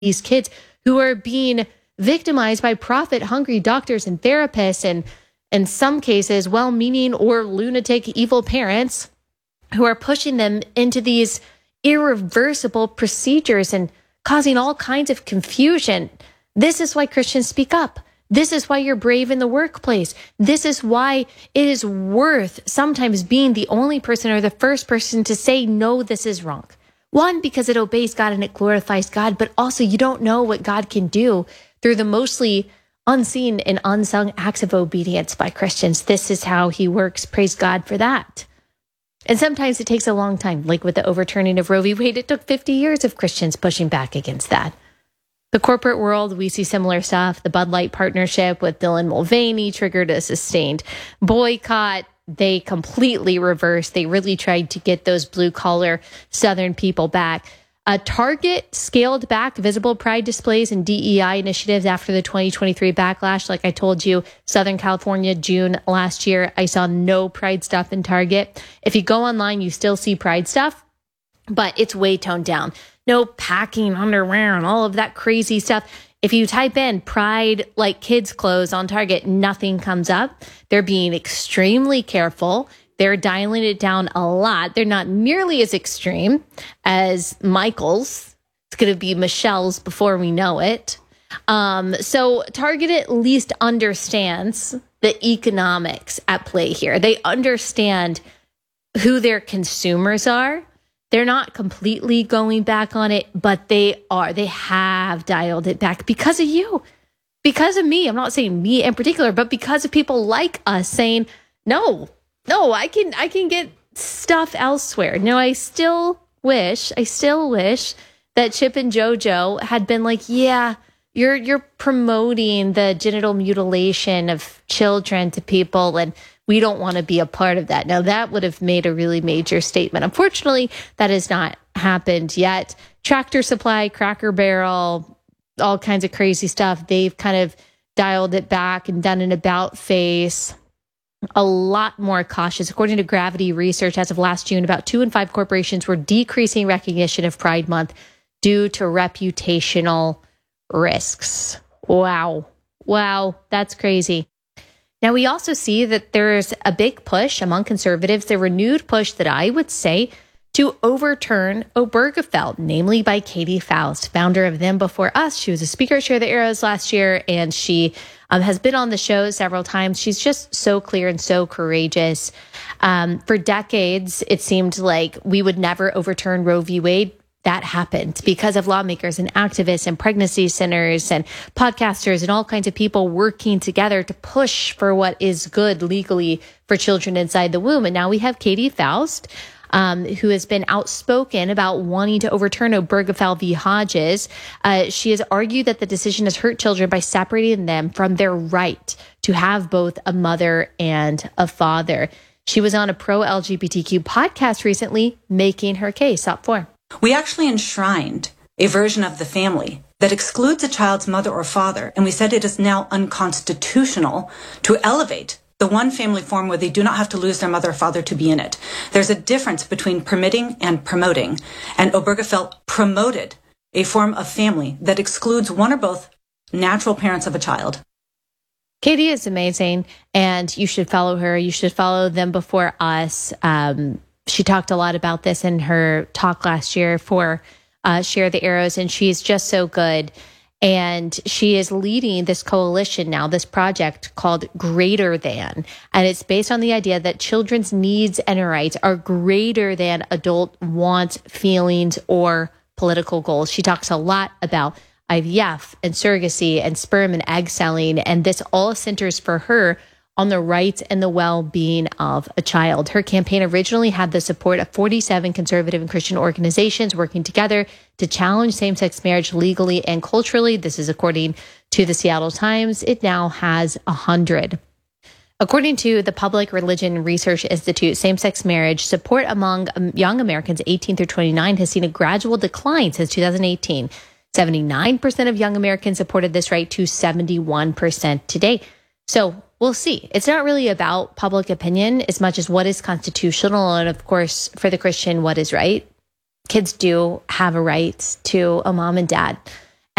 these kids who are being victimized by profit-hungry doctors and therapists, and in some cases, well-meaning or lunatic evil parents who are pushing them into these irreversible procedures and causing all kinds of confusion. This is why Christians speak up. This is why you're brave in the workplace. This is why it is worth sometimes being the only person or the first person to say, no, this is wrong. One, because it obeys God and it glorifies God, but also you don't know what God can do through the mostly unseen and unsung acts of obedience by Christians. This is how he works. Praise God for that. And sometimes it takes a long time, like with the overturning of Roe v. Wade. It took 50 years of Christians pushing back against that. The corporate world, we see similar stuff. The Bud Light partnership with Dylan Mulvaney triggered a sustained boycott. They completely reversed. They really tried to get those blue-collar Southern people back. Target scaled back visible pride displays and DEI initiatives after the 2023 backlash. Like I told you, Southern California, June last year, I saw no pride stuff in Target. If you go online, you still see pride stuff, but it's way toned down. No packing underwear and all of that crazy stuff. If you type in pride like kids clothes on Target, nothing comes up. They're being extremely careful. They're dialing it down a lot. They're not nearly as extreme as Michael's. It's going to be Michelle's before we know it. So Target at least understands the economics at play here. They understand who their consumers are. They're not completely going back on it, but they are. They have dialed it back because of you, because of me. I'm not saying me in particular, but because of people like us saying, no, I can get stuff elsewhere. No, I still wish that Chip and JoJo had been like, yeah, you're promoting the genital mutilation of children to people, and we don't want to be a part of that. Now, that would have made a really major statement. Unfortunately, that has not happened yet. Tractor Supply, Cracker Barrel, all kinds of crazy stuff. They've kind of dialed it back and done an about face. A lot more cautious. According to Gravity Research, as of last June, about 2 in 5 corporations were decreasing recognition of Pride Month due to reputational risks. Wow, that's crazy. Now, we also see that there's a big push among conservatives, the renewed push that I would say to overturn Obergefell, namely by Katie Faust, founder of Them Before Us. She was a speaker at Share the Arrows last year, and she has been on the show several times. She's just so clear and so courageous. For decades, it seemed like we would never overturn Roe v. Wade. That happened because of lawmakers and activists and pregnancy centers and podcasters and all kinds of people working together to push for what is good legally for children inside the womb. And now we have Katie Faust, who has been outspoken about wanting to overturn Obergefell v. Hodges. She has argued that the decision has hurt children by separating them from their right to have both a mother and a father. She was on a pro-LGBTQ podcast recently making her case. Up 4. We actually enshrined a version of the family that excludes a child's mother or father, and we said it is now unconstitutional to elevate the one family form where they do not have to lose their mother or father to be in it. There's a difference between permitting and promoting, and Obergefell promoted a form of family that excludes one or both natural parents of a child. Katie is amazing, and you should follow her. You should follow Them Before Us. She talked a lot about this in her talk last year for Share the Arrows, and she's just so good. And she is leading this coalition now, this project called Greater Than. And it's based on the idea that children's needs and rights are greater than adult wants, feelings, or political goals. She talks a lot about IVF and surrogacy and sperm and egg selling. And this all centers for her on the rights and the well-being of a child. Her campaign originally had the support of 47 conservative and Christian organizations working together to challenge same-sex marriage legally and culturally. This is according to the Seattle Times. It now has 100. According to the Public Religion Research Institute, same-sex marriage support among young Americans 18 through 29 has seen a gradual decline since 2018. 79% of young Americans supported this right to 71% today. So we'll see. It's not really about public opinion as much as what is constitutional. And of course, for the Christian, what is right. Kids do have a right to a mom and dad.